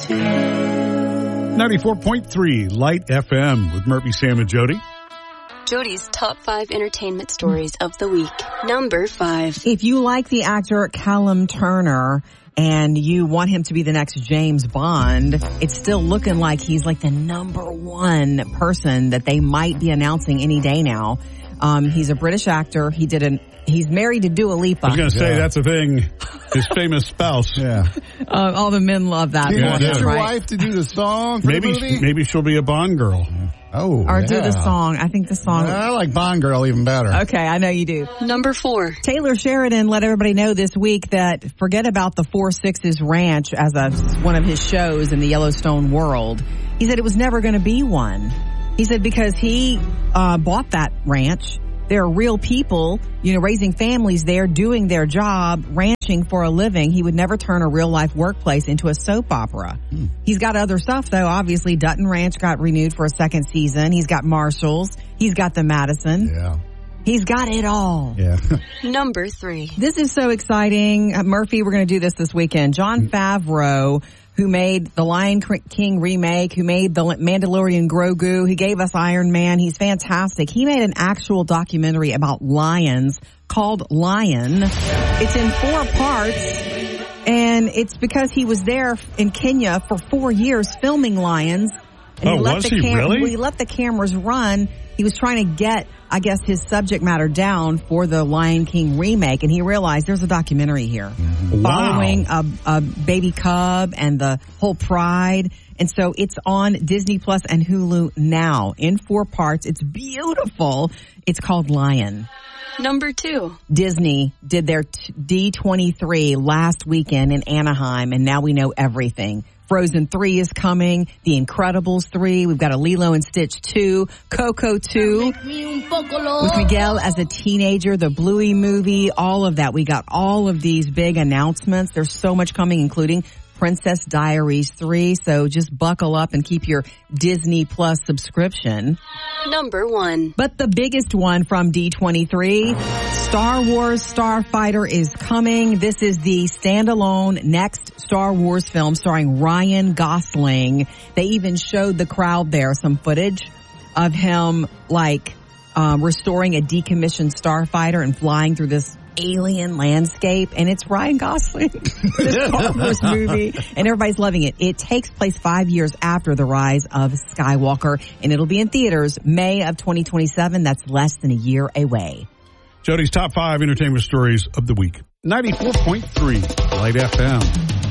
94.3 Light FM with Murphy, Sam, and Jody. Jody's top 5 entertainment stories of the week. Number 5. If you like the actor Callum Turner and you want him to be the next James Bond, it's still looking like he's like the number one person that they might be announcing any day now. He's a British actor. He's married to Dua Lipa. I was going to say, that's the thing. His famous spouse. Yeah. All the men love that. Do you want your right? wife to do the song for the movie? Maybe she'll be a Bond girl. Oh, or do the song. I think the song. I like Bond Girl even better. Okay, I know you do. Number 4. Taylor Sheridan let everybody know this week that forget about the 4 Sixes Ranch as one of his shows in the Yellowstone world. He said it was never going to be one. He said because he bought that ranch. There are real people, raising families there, doing their job, ranching for a living. He would never turn a real-life workplace into a soap opera. He's got other stuff, though. Obviously, Dutton Ranch got renewed for a second season. He's got Marshalls. He's got the Madison. Yeah. He's got it all. Yeah. Number 3. This is so exciting. Murphy, we're going to do this weekend. Jon Favreau, who made the Lion King remake, who made the Mandalorian Grogu. He gave us Iron Man. He's fantastic. He made an actual documentary about lions called Lion. It's in 4 parts, and it's because he was there in Kenya for 4 years filming lions. And was he really? He let the cameras run. He was trying to get, I guess, his subject matter down for the Lion King remake, and he realized there's a documentary here following a baby cub and the whole pride. And so it's on Disney Plus and Hulu now in 4 parts. It's beautiful. It's called Lion. Number 2. Disney did their D23 last weekend in Anaheim, and now we know everything. Frozen 3 is coming. The Incredibles 3. We've got a Lilo and Stitch 2. Coco 2. With Miguel as a teenager. The Bluey movie. All of that. We got all of these big announcements. There's so much coming, including Princess Diaries 3. So just buckle up and keep your Disney Plus subscription. Number 1. But the biggest one from D23, Star Wars Starfighter is coming. This is the standalone next Star Wars film starring Ryan Gosling. They even showed the crowd there some footage of him restoring a decommissioned starfighter and flying through this alien landscape, and it's Ryan Gosling, this Star Wars movie, and everybody's loving it. It takes place 5 years after the rise of Skywalker, and it'll be in theaters May of 2027. That's less than a year away. Jody's top 5 entertainment stories of the week. 94.3 Light FM.